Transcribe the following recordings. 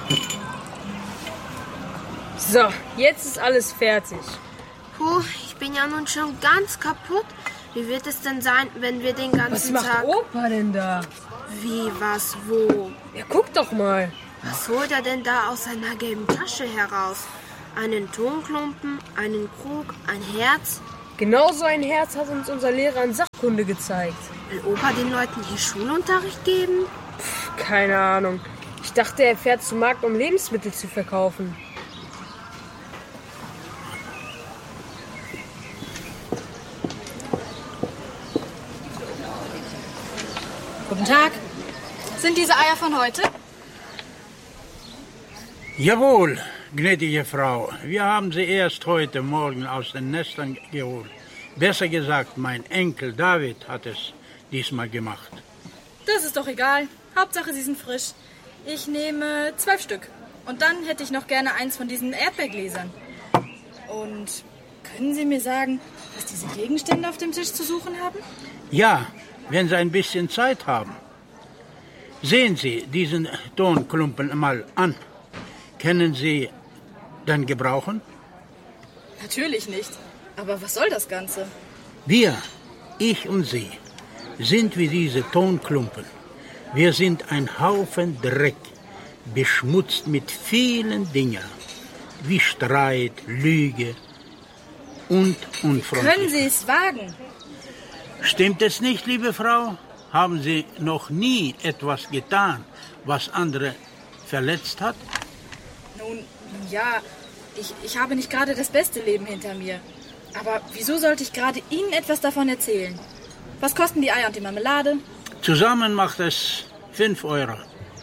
So, jetzt ist alles fertig. Puh, ich bin ja nun schon ganz kaputt. Wie wird es denn sein, wenn wir den ganzen Was Tag... macht Opa denn da? Wie, was, wo? Ja, guck doch mal. Was holt er denn da aus seiner gelben Tasche heraus? Einen Tonklumpen, einen Krug, ein Herz? Genau so ein Herz hat uns unser Lehrer in Sachkunde gezeigt. Will Opa den Leuten hier Schulunterricht geben? Keine Ahnung. Ich dachte, er fährt zum Markt, um Lebensmittel zu verkaufen. Guten Tag. Sind diese Eier von heute? Jawohl, gnädige Frau. Wir haben sie erst heute Morgen aus den Nestern geholt. Besser gesagt, mein Enkel David hat es diesmal gemacht. Das ist doch egal. Hauptsache, sie sind frisch. Ich nehme 12 Stück. Und dann hätte ich noch gerne eins von diesen Erdbeergläsern. Und können Sie mir sagen, was diese Gegenstände auf dem Tisch zu suchen haben? Ja, wenn Sie ein bisschen Zeit haben. Sehen Sie diesen Tonklumpen mal an. Können Sie den gebrauchen? Natürlich nicht. Aber was soll das Ganze? Wir, ich und Sie, sind wie diese Tonklumpen. Wir sind ein Haufen Dreck, beschmutzt mit vielen Dingen, wie Streit, Lüge und Unfreundlichkeit. Können Sie es wagen? Stimmt es nicht, liebe Frau? Haben Sie noch nie etwas getan, was andere verletzt hat? Nun, ja, ich habe nicht gerade das beste Leben hinter mir. Aber wieso sollte ich gerade Ihnen etwas davon erzählen? Was kosten die Eier und die Marmelade? Zusammen macht es 5 Euro.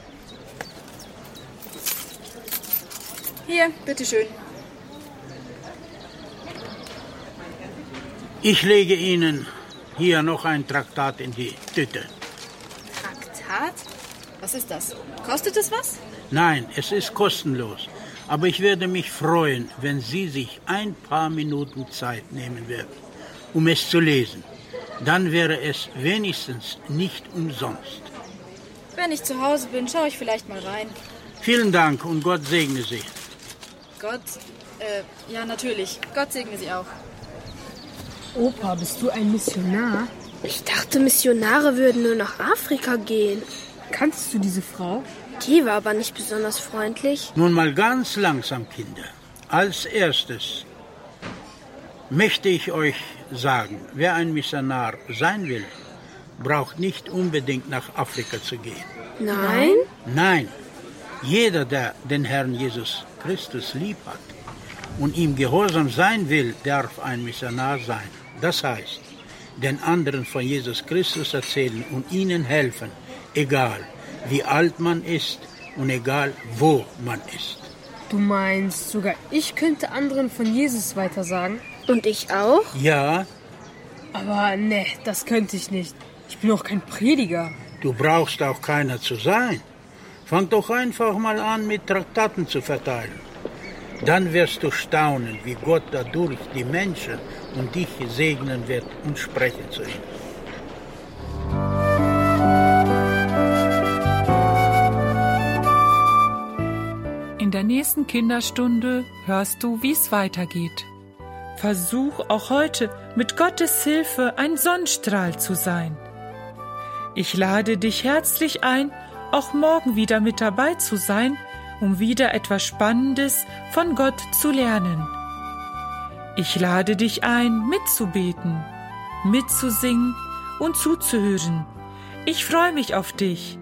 Hier, bitteschön. Ich lege Ihnen hier noch ein Traktat in die Tüte. Traktat? Was ist das? Kostet es was? Nein, es ist kostenlos. Aber ich werde mich freuen, wenn Sie sich ein paar Minuten Zeit nehmen werden, um es zu lesen. Dann wäre es wenigstens nicht umsonst. Wenn ich zu Hause bin, schaue ich vielleicht mal rein. Vielen Dank und Gott segne Sie. Gott, ja natürlich. Gott segne Sie auch. Opa, bist du ein Missionar? Ich dachte, Missionare würden nur nach Afrika gehen. Kannst du diese Frau? Die war aber nicht besonders freundlich. Nun mal ganz langsam, Kinder. Als erstes möchte ich euch sagen, wer ein Missionar sein will, braucht nicht unbedingt nach Afrika zu gehen. Nein? Nein, jeder, der den Herrn Jesus Christus lieb hat und ihm gehorsam sein will, darf ein Missionar sein. Das heißt, den anderen von Jesus Christus erzählen und ihnen helfen, egal wie alt man ist und egal wo man ist. Du meinst, sogar ich könnte anderen von Jesus weitersagen? Und ich auch? Ja, Aber ne, das könnte ich nicht. Ich bin auch kein Prediger. du brauchst auch keiner zu sein. Fang doch einfach mal an, mit Traktaten zu verteilen. Dann wirst du staunen, wie Gott dadurch die Menschen und dich segnen wird und sprechen zu ihnen. In der nächsten Kinderstunde hörst du, wie es weitergeht. Versuch auch heute mit Gottes Hilfe ein Sonnenstrahl zu sein. Ich lade dich herzlich ein, auch morgen wieder mit dabei zu sein, um wieder etwas Spannendes von Gott zu lernen. Ich lade dich ein, mitzubeten, mitzusingen und zuzuhören. Ich freue mich auf dich.